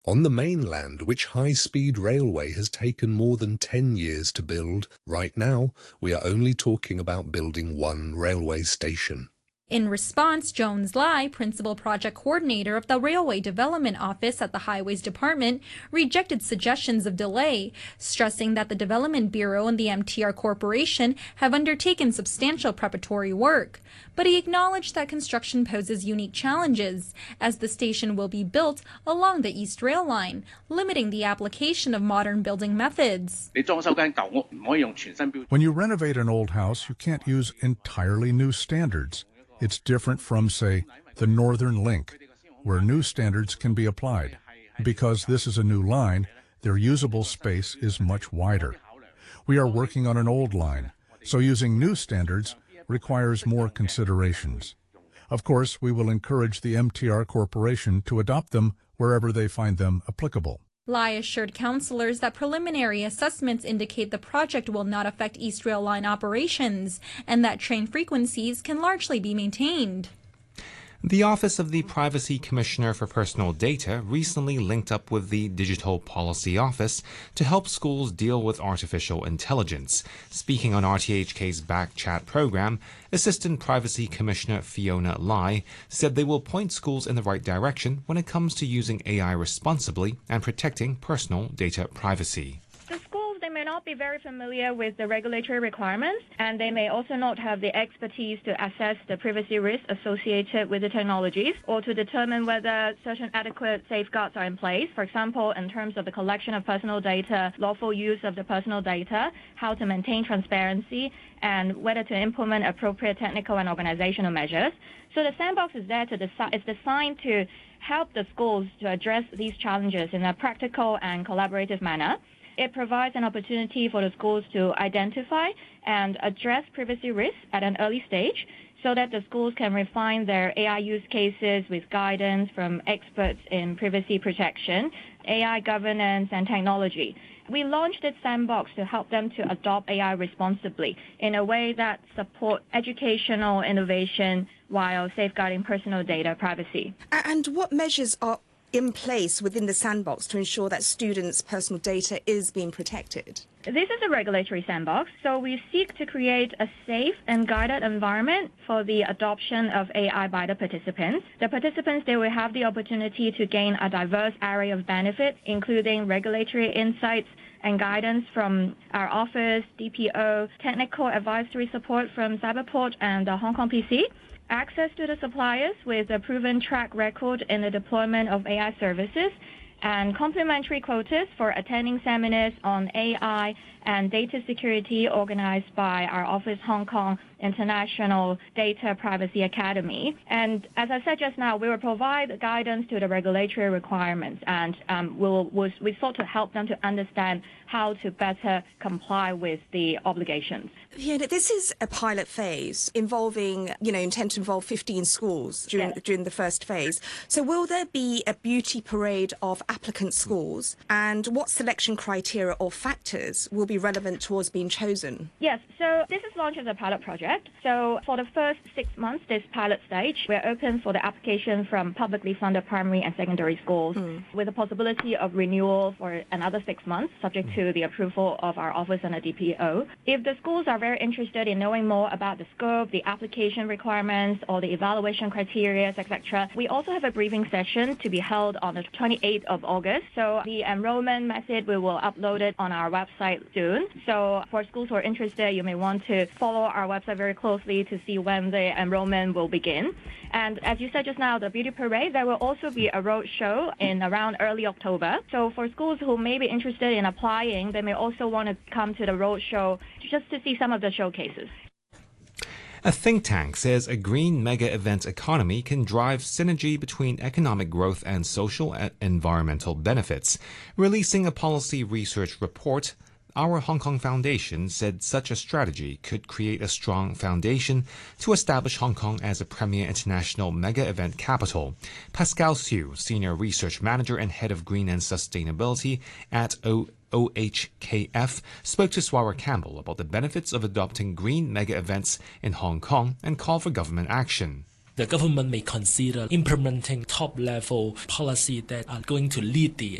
On the mainland, which high-speed railway has taken more than 10 years to build, right now we are only talking about building one railway station. In response, Jones Lai, Principal Project Coordinator of the Railway Development Office at the Highways Department, rejected suggestions of delay, stressing that the Development Bureau and the MTR Corporation have undertaken substantial preparatory work. But he acknowledged that construction poses unique challenges, as the station will be built along the East Rail Line, limiting the application of modern building methods. When you renovate an old house, you can't use entirely new standards. It's different from, say, the Northern Link, where new standards can be applied. Because this is a new line, their usable space is much wider. We are working on an old line, so using new standards requires more considerations. Of course, we will encourage the MTR Corporation to adopt them wherever they find them applicable. Lai assured councillors that preliminary assessments indicate the project will not affect East Rail Line operations and that train frequencies can largely be maintained. The Office of the Privacy Commissioner for Personal Data recently linked up with the Digital Policy Office to help schools deal with artificial intelligence. Speaking on RTHK's Backchat program, Assistant Privacy Commissioner Fiona Lai said they will point schools in the right direction when it comes to using AI responsibly and protecting personal data privacy. May not be very familiar with the regulatory requirements, and they may also not have the expertise to assess the privacy risks associated with the technologies or to determine whether certain adequate safeguards are in place. For example, in terms of the collection of personal data, lawful use of the personal data, how to maintain transparency, and whether to implement appropriate technical and organizational measures. So the sandbox is there it's designed to help the schools to address these challenges in a practical and collaborative manner. It provides an opportunity for the schools to identify and address privacy risks at an early stage so that the schools can refine their AI use cases with guidance from experts in privacy protection, AI governance, and technology. We launched this sandbox to help them to adopt AI responsibly in a way that supports educational innovation while safeguarding personal data privacy. And what measures are in place within the sandbox to ensure that students' personal data is being protected? This is a regulatory sandbox, so we seek to create a safe and guided environment for the adoption of AI by the participants. The participants, they will have the opportunity to gain a diverse array of benefits, including regulatory insights and guidance from our office, DPO, technical advisory support from Cyberport and the Hong Kong PC, access to the suppliers with a proven track record in the deployment of AI services, and complimentary quotas for attending seminars on AI and data security organized by our Office Hong Kong International Data Privacy Academy. And as I said just now, we will provide guidance to the regulatory requirements, and we sought to help them to understand how to better comply with the obligations. Yeah, this is a pilot phase involving, intend to involve 15 schools during the first phase. So will there be a beauty parade of applicant schools, and what selection criteria or factors will be relevant towards being chosen? Yes, so this is launched as a pilot project. So for the first 6 months, this pilot stage, we're open for the application from publicly funded primary and secondary schools with the possibility of renewal for another 6 months, subject to the approval of our office and a DPO. If the schools are very interested in knowing more about the scope, the application requirements, or the evaluation criteria, etc., we also have a briefing session to be held on the 28th of August. So the enrollment method, we will upload it on our website soon. So for schools who are interested, you may want to follow our website very closely to see when the enrollment will begin. And as you said just now, the beauty parade, there will also be a road show in around early October. So for schools who may be interested in applying, they may also want to come to the road show just to see some of the showcases. A think tank says a green mega-event economy can drive synergy between economic growth and social and environmental benefits. Releasing a policy research report, our Hong Kong Foundation said such a strategy could create a strong foundation to establish Hong Kong as a premier international mega-event capital. Pascal Siu, Senior Research Manager and Head of Green and Sustainability at OHKF, spoke to Swara Campbell about the benefits of adopting green mega-events in Hong Kong and called for government action. The government may consider implementing top-level policy that are going to lead the